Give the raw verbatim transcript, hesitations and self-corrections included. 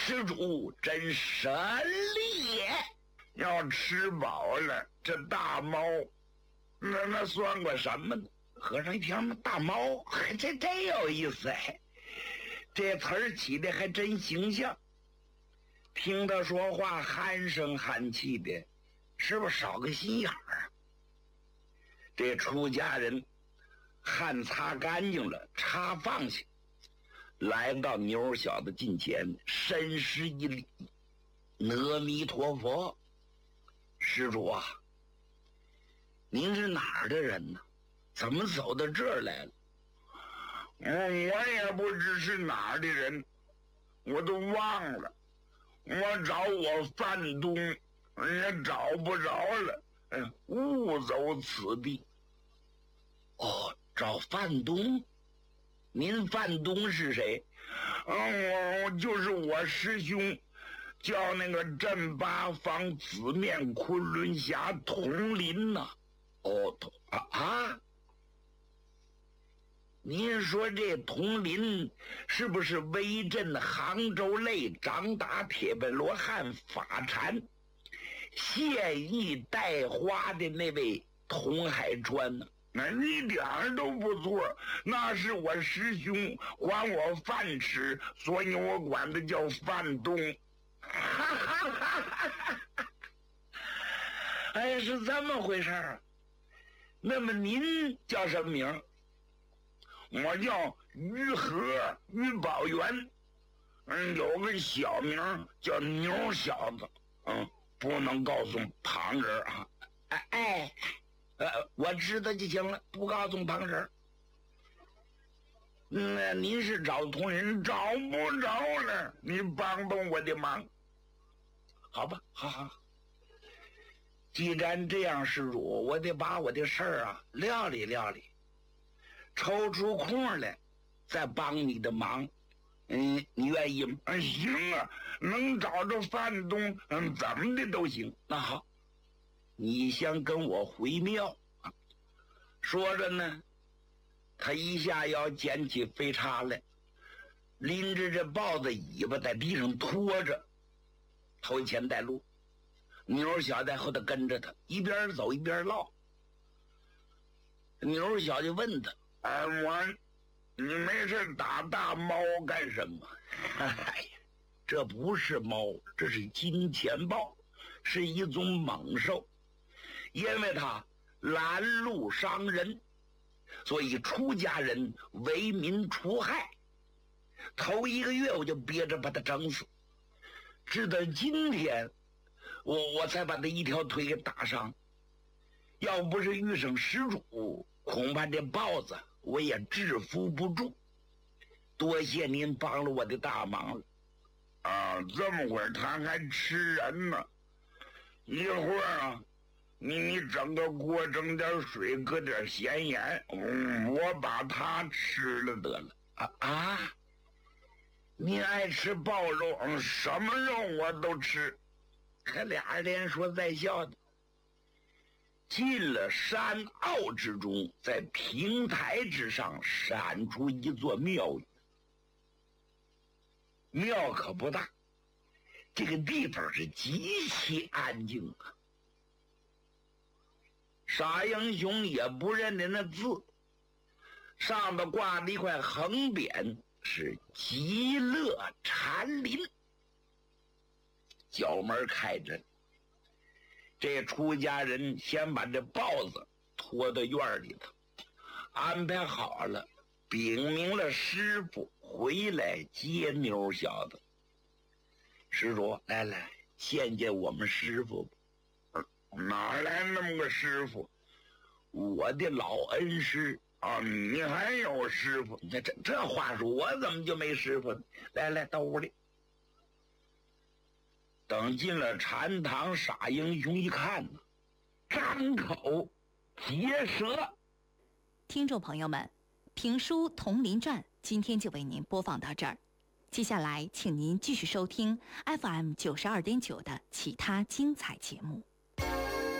施主真神力也。 要吃饱了，这大猫，那那算个什么呢？ 和尚一听，大猫，这真有意思哎，这词儿起的还真形象。听他说话鼾声鼾气的，是不是少个心眼儿啊？这出家人汗擦干净了，茶放下，来到牛小子近前，深施一礼：“阿弥陀佛，施主啊，您是哪儿的人呢？怎么走到这儿来了？”“ 嗯，我也不知是哪儿的人，我都忘了。我找我范东也找不着了，嗯，误走此地。”“ 哦，找范东？您范东是谁？”“ 嗯，我就是我师兄，叫那个镇八方紫面昆仑侠佟林呐。”“ 哦，啊啊！您说这佟林是不是威震杭州类掌打铁背罗汉法禅现役带花的那位佟海川呢？”“ 那一点儿都不错，那是我师兄还我饭吃，所以我管他叫范东。”“ 哈哈哈哈哈！哎，是这么回事儿。那么您叫什么名？”“ 我叫于和，于宝元，嗯，有个小名叫牛小子，嗯，不能告诉旁人啊。”“ 哎哎。呃，我知道就行了，不告诉旁人。那您是找同人？”“ 找不着了，你帮帮我的忙。”“ 好吧，好好。既然这样，施主，我得把我的事儿啊料理料理，抽出空来再帮你的忙。嗯，你愿意吗？”“ 嗯，行啊，能找着范东，嗯，怎么的都行。”“ 那好。你先跟我回庙。”说着呢，他一下要捡起飞叉来，拎着这豹子尾巴在地上拖着，头前带路，牛小在后头跟着他，一边走一边唠。牛小就问他：“ 哎，我，你没事打大猫干什么？”“ 哎呀，这不是猫，这是金钱豹，是一种猛兽。因为他拦路伤人，所以出家人为民除害。头一个月我就憋着把他整死，直到今天我我才把他一条腿给打伤。要不是遇上施主，恐怕这豹子我也制服不住。多谢您帮了我的大忙了。”“ 啊，这么会儿他还吃人呢？一会儿啊，你你整个锅，整点水，搁点咸盐，嗯，我把它吃了得了。”“ 啊啊！您爱吃豹肉？”“ 嗯，什么肉我都吃。” 可俩人连说带笑的进了山坳之中，在平台之上闪出一座庙宇。庙可不大，这个地方是极其安静啊。傻英雄也不认得那字，上头挂了一块横匾，是极乐禅林。角门开着，这出家人先把这豹子拖到院里头，安排好了，禀明了师傅回来接牛小子。施主，来来，见见我们师傅吧。”“ 哪来那么个师傅？”“ 我的老恩师。”“ 啊，你还有师傅？”“ 这这这话说，我怎么就没师傅呢？来来，到屋里。”等进了禅堂，傻英雄一看呢，张口结舌。 听众朋友们，评书《佟林传》今天就为您播放到这儿，接下来请您继续收听 F M 九十二点九的其他精彩节目。